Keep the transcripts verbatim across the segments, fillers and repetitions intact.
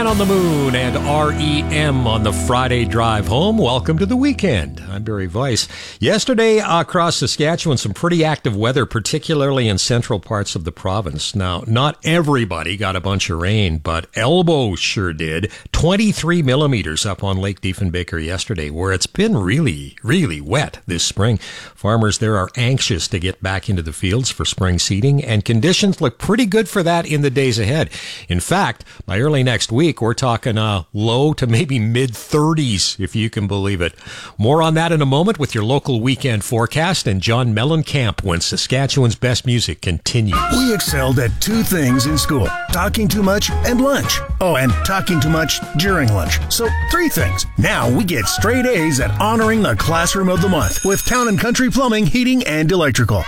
on the Moon and R E M on the Friday drive home. Welcome to the weekend. I'm Barry Weiss. Yesterday across Saskatchewan, some pretty active weather, particularly in central parts of the province. Now, not everybody got a bunch of rain, but Elbow sure did. twenty-three millimeters up on Lake Diefenbaker yesterday, where it's been really, really wet this spring. Farmers there are anxious to get back into the fields for spring seeding, and conditions look pretty good for that in the days ahead. In fact, by early next week, we're talking uh, low to maybe mid thirties, if you can believe it. More on that in a moment with your local weekend forecast and John Mellencamp when Saskatchewan's best music continues. We excelled at two things in school: talking too much and lunch. Oh, and talking too much during lunch. So three things. Now we get straight A's at honoring the Classroom of the Month with Town and Country Plumbing, Heating, and Electrical.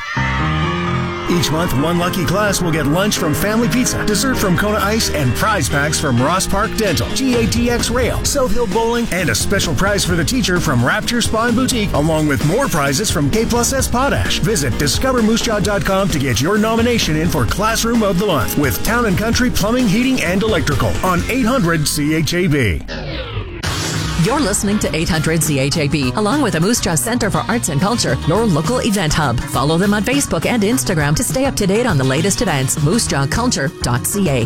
Each month, one lucky class will get lunch from Family Pizza, dessert from Kona Ice, and prize packs from Ross Park Dental, G A T X Rail, South Hill Bowling, and a special prize for the teacher from Rapture Spa and Boutique, along with more prizes from K plus S Potash. Visit discover moose jaw dot com to get your nomination in for Classroom of the Month with Town and Country Plumbing, Heating, and Electrical on eight hundred C H A B. You're listening to eight hundred C H A B, along with the Moose Jaw Center for Arts and Culture, your local event hub. Follow them on Facebook and Instagram to stay up to date on the latest events. moose jaw culture dot c a.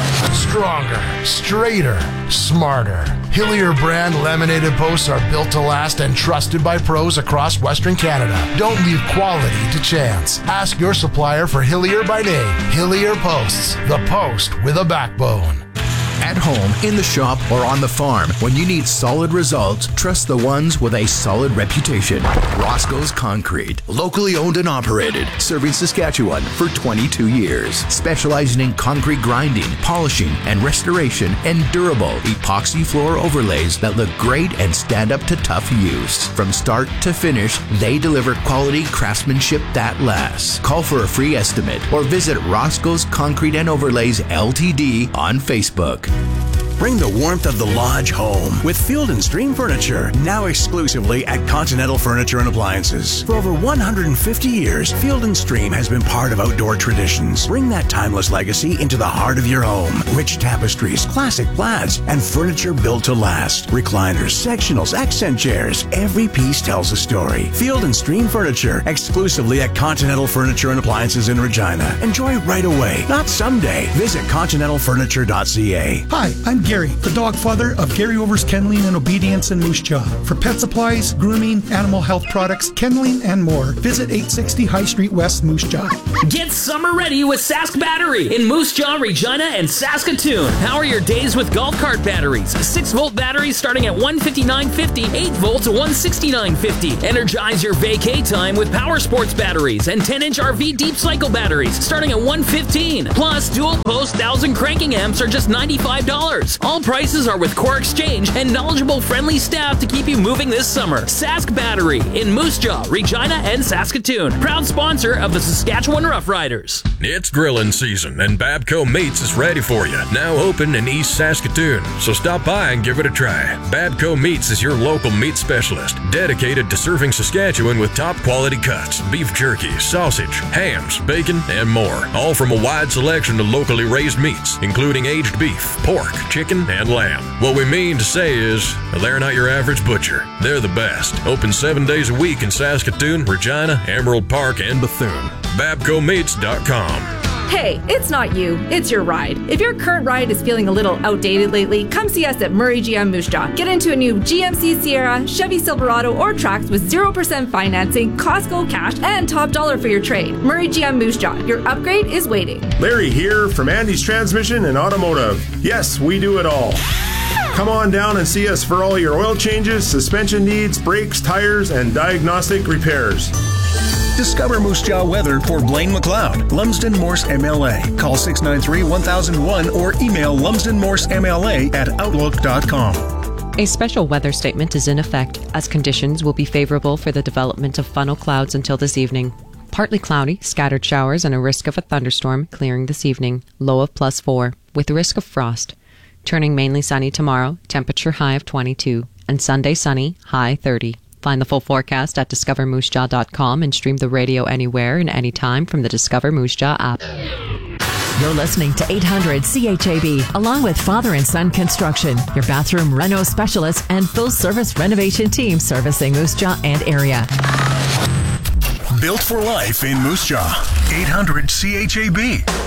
Stronger, straighter, smarter. Hillier brand laminated posts are built to last and trusted by pros across Western Canada. Don't leave quality to chance. Ask your supplier for Hillier by name. Hillier Posts, the post with a backbone. At home, in the shop, or on the farm, when you need solid results, trust the ones with a solid reputation. Roscoe's Concrete, locally owned and operated, serving Saskatchewan for twenty-two years. Specializing in concrete grinding, polishing, and restoration, and durable epoxy floor overlays that look great and stand up to tough use. From start to finish, they deliver quality craftsmanship that lasts. Call for a free estimate or visit Roscoe's Concrete and Overlays L T D on Facebook. Bring the warmth of the lodge home with Field and Stream Furniture, now exclusively at Continental Furniture and Appliances. For over one hundred fifty years, Field and Stream has been part of outdoor traditions. Bring that timeless legacy into the heart of your home. Rich tapestries, classic plaids, and furniture built to last. Recliners, sectionals, accent chairs. Every piece tells a story. Field and Stream Furniture, exclusively at Continental Furniture and Appliances in Regina. Enjoy right away, not someday. Visit continental furniture dot c a. Hi, I'm Gary, the dog father of Gary Overs Kenneling and Obedience in Moose Jaw. For pet supplies, grooming, animal health products, kenneling, and more, visit eight sixty High Street West, Moose Jaw. Get summer ready with Sask Battery in Moose Jaw, Regina, and Saskatoon. Power your days with golf cart batteries. six volt batteries starting at one fifty-nine fifty, eight volt to one sixty-nine fifty. Energize your vacay time with Power Sports batteries and ten inch R V deep cycle batteries starting at one fifteen. Plus, dual post one thousand cranking amps are just ninety-five dollars. All prices are with Core Exchange and knowledgeable, friendly staff to keep you moving this summer. Sask Battery in Moose Jaw, Regina, and Saskatoon. Proud sponsor of the Saskatchewan Roughriders. It's grilling season, and Babco Meats is ready for you. Now open in East Saskatoon, so stop by and give it a try. Babco Meats is your local meat specialist, dedicated to serving Saskatchewan with top-quality cuts, beef jerky, sausage, hams, bacon, and more. All from a wide selection of locally raised meats, including aged beef, pork, chicken, and lamb. What we mean to say is, they're not your average butcher. They're the best. Open seven days a week in Saskatoon, Regina, Emerald Park, and Bethune. Babco Meats dot com. Hey, it's not you, it's your ride. If your current ride is feeling a little outdated lately, come see us at Murray G M Moose Jaw. Get into a new G M C Sierra, Chevy Silverado, or Trax with zero percent financing, Costco cash, and top dollar for your trade. Murray G M Moose Jaw, your upgrade is waiting. Larry here from Andy's Transmission and Automotive. Yes, we do it all. Come on down and see us for all your oil changes, suspension needs, brakes, tires, and diagnostic repairs. Discover Moose Jaw weather for Blaine McLeod, Lumsden Morse M L A. Call six nine three, one thousand one or email lumsden morse m l a at outlook dot com. A special weather statement is in effect, as conditions will be favorable for the development of funnel clouds until this evening. Partly cloudy, scattered showers, and a risk of a thunderstorm clearing this evening, low of plus four, with risk of frost. Turning mainly sunny tomorrow, temperature high of twenty-two, and Sunday sunny, high thirty. Find the full forecast at discover moose jaw dot com and stream the radio anywhere and anytime from the Discover Moose Jaw app. You're listening to eight hundred C H A B, along with Father and Son Construction, your bathroom reno specialist and full-service renovation team servicing Moose Jaw and area. Built for life in Moose Jaw. eight hundred C H A B.